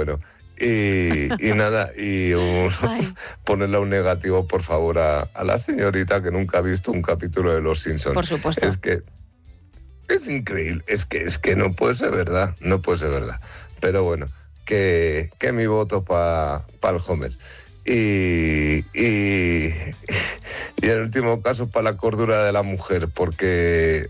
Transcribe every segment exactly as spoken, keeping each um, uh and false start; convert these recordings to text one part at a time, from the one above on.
bueno. Y, y nada, y un, ponerle un negativo, por favor, a, a la señorita que nunca ha visto un capítulo de Los Simpsons. Por supuesto. Es que es increíble, es que, es que no puede ser verdad, no puede ser verdad. Pero bueno, que, que mi voto para pa el Homer. Y, y, y en último caso para la cordura de la mujer, porque,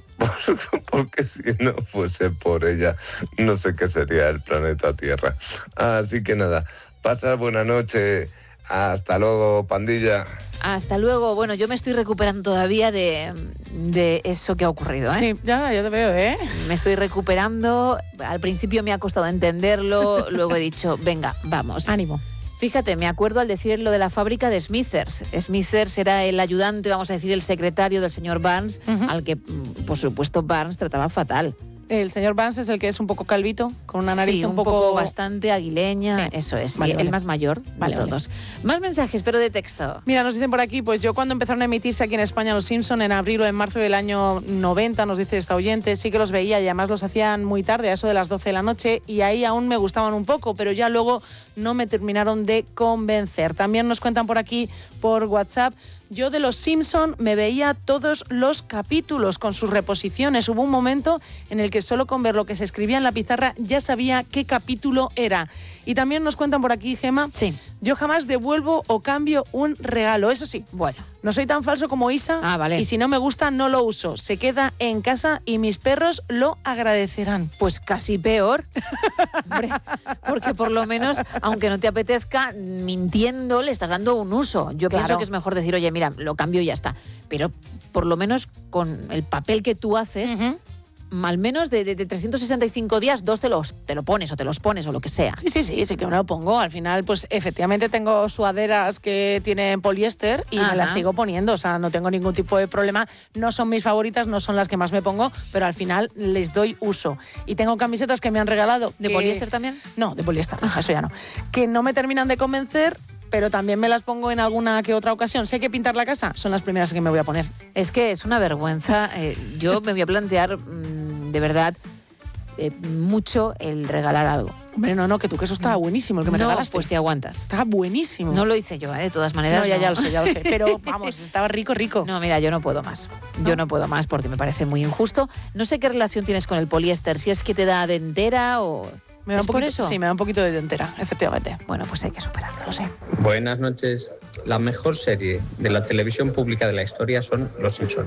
porque si no fuese por ella, no sé qué sería el planeta Tierra. Así que nada, pasad buena noche, hasta luego, pandilla. Hasta luego. Bueno, yo me estoy recuperando todavía de, de eso que ha ocurrido, ¿eh? Sí, ya, ya te veo, ¿eh? Me estoy recuperando. Al principio me ha costado entenderlo, luego he dicho, venga, vamos. Ánimo. Fíjate, me acuerdo al decir lo de la fábrica de Smithers. Smithers era el ayudante, vamos a decir, el secretario del señor Barnes, uh-huh. al que, por supuesto, Barnes trataba fatal. El señor Barnes es el que es un poco calvito, con una nariz sí, un, un poco... poco bastante aguileña, sí. Eso es, vale, el vale. más mayor vale, de todos. Vale. Más mensajes, pero de texto. Mira, nos dicen por aquí, pues yo cuando empezaron a emitirse aquí en España Los Simpson en abril o en marzo del año noventa, nos dice esta oyente, sí que los veía y además los hacían muy tarde, a eso de las doce de la noche, y ahí aún me gustaban un poco, pero ya luego no me terminaron de convencer. También nos cuentan por aquí, por WhatsApp, yo de Los Simpson me veía todos los capítulos con sus reposiciones. Hubo un momento en el que solo con ver lo que se escribía en la pizarra ya sabía qué capítulo era. Y también nos cuentan por aquí, Gema, sí. yo jamás devuelvo o cambio un regalo. Eso sí, bueno, no soy tan falso como Isa ah, vale. y si no me gusta no lo uso. Se queda en casa y mis perros lo agradecerán. Pues casi peor. Hombre, porque por lo menos, aunque no te apetezca, mintiendo le estás dando un uso. Yo claro. pienso que es mejor decir, oye, mira, lo cambio y ya está. Pero por lo menos con el papel que tú haces... Uh-huh. Al menos de, de, de trescientos sesenta y cinco días, dos te los te lo pones o te los pones o lo que sea. Sí, sí, sí, sí que me lo pongo. Al final, pues efectivamente tengo sudaderas que tienen poliéster y Ajá. me las sigo poniendo. O sea, no tengo ningún tipo de problema. No son mis favoritas, no son las que más me pongo, pero al final les doy uso. Y tengo camisetas que me han regalado. ¿De que... poliéster también? No, de poliéster, no, eso ya no. Que no me terminan de convencer, pero también me las pongo en alguna que otra ocasión. Si hay que pintar la casa, son las primeras que me voy a poner. Es que es una vergüenza. Eh, yo me voy a plantear... Mmm, de verdad, eh, mucho el regalar algo. Hombre, no, no, que tu queso estaba buenísimo, el que me no, regalaste. Pues te aguantas. Estaba buenísimo. No lo hice yo, ¿eh? De todas maneras. No, ya, no. ya lo sé, ya lo sé. Pero vamos, estaba rico, rico. No, mira, yo no puedo más. ¿No? Yo no puedo más porque me parece muy injusto. No sé qué relación tienes con el poliéster, si es que te da dentera o... Me da ¿Es un poquito, por eso? Sí, me da un poquito de dentera, efectivamente. Bueno, pues hay que superarlo, lo sé. Buenas noches. La mejor serie de la televisión pública de la historia son Los Simpson.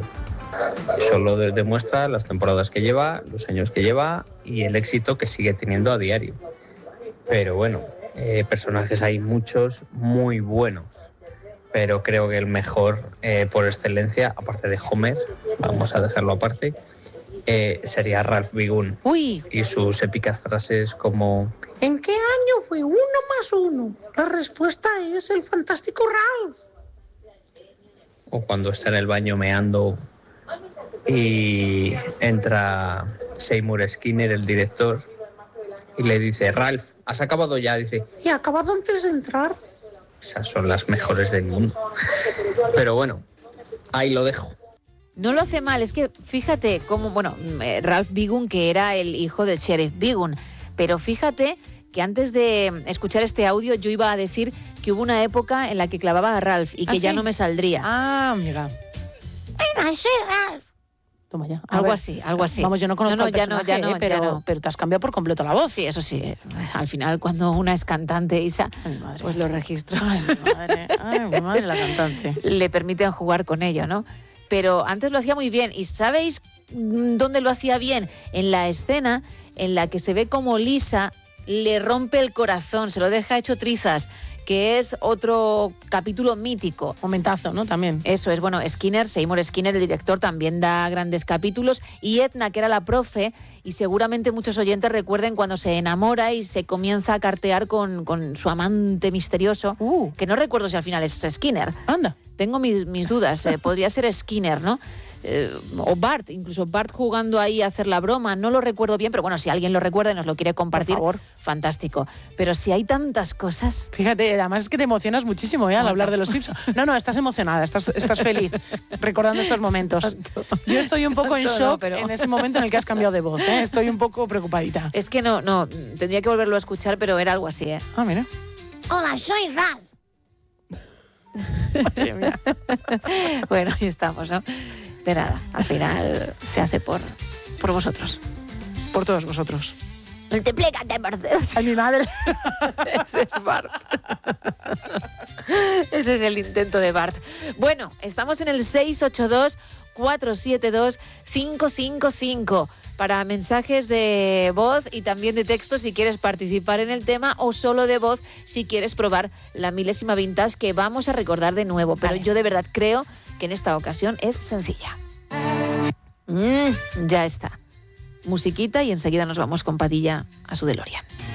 Solo demuestra las temporadas que lleva, los años que lleva y el éxito que sigue teniendo a diario. Pero bueno, eh, personajes hay muchos muy buenos. Pero creo que el mejor eh, por excelencia, aparte de Homer, vamos a dejarlo aparte, Eh, sería Ralph Wiggum. Uy. Y sus épicas frases como ¿en qué año fue uno más uno? La respuesta es el fantástico Ralph. O cuando está en el baño meando y entra Seymour Skinner, el director, y le dice, Ralph, ¿has acabado ya? Dice, he acabado antes de entrar. Esas son las mejores del mundo. Pero bueno, ahí lo dejo. No lo hace mal, es que fíjate cómo, bueno, eh, Ralph Wiggum, que era el hijo del sheriff Wiggum, pero fíjate que antes de escuchar este audio yo iba a decir que hubo una época en la que clavaba a Ralph y que ¿Ah, ya sí? no me saldría. Ah, amiga. Venga, sí, Ralph. Toma ya. A algo ver, así, algo así. Vamos, yo no conozco no, no, el ya personaje, no, ya no, eh, pero, ya no. pero te has cambiado por completo la voz. Sí, eso sí. Al final, cuando una es cantante, Isa, ay, madre. pues los registros... Ay, mi madre, ay, mi madre la cantante. Le permiten jugar con ello, ¿no? Pero antes lo hacía muy bien. ¿Y sabéis dónde lo hacía bien? En la escena en la que se ve como Lisa le rompe el corazón, se lo deja hecho trizas, que es otro capítulo mítico. Momentazo, ¿no? También. Eso es, bueno, Skinner, Seymour Skinner, el director, también da grandes capítulos, y Edna, que era la profe, y seguramente muchos oyentes recuerden cuando se enamora y se comienza a cartear con, con su amante misterioso, uh. que no recuerdo si al final es Skinner. Anda. Tengo mis, mis dudas, eh, podría ser Skinner, ¿no? eh, o Bart, incluso Bart jugando ahí a hacer la broma, no lo recuerdo bien, pero bueno, si alguien lo recuerda y nos lo quiere compartir, por favor, fantástico. Pero si hay tantas cosas... Fíjate, además es que te emocionas muchísimo ¿eh? al hablar de los Simpsons. No, no, estás emocionada, estás, estás feliz recordando estos momentos. Yo estoy un poco en shock no, pero... en ese momento en el que has cambiado de voz, ¿eh? Estoy un poco preocupadita. Es que no, no, tendría que volverlo a escuchar, pero era algo así, ¿eh? Ah, mira. Hola, soy Ralph. Madre mía. Bueno, ahí estamos, ¿no? De nada, al final se hace por, por vosotros. Por todos vosotros. Multiplícate por dos. Ay, mi madre. Ese es Bart. Ese es el intento de Bart. Bueno, estamos en el seis ocho dos, cuatro siete dos, cinco cinco cinco para mensajes de voz y también de texto si quieres participar en el tema, o solo de voz si quieres probar la milésima vintage que vamos a recordar de nuevo. Pero vale. yo de verdad creo que en esta ocasión es sencilla. Mm, ya está. Musiquita y enseguida nos vamos con Padilla a su DeLorean.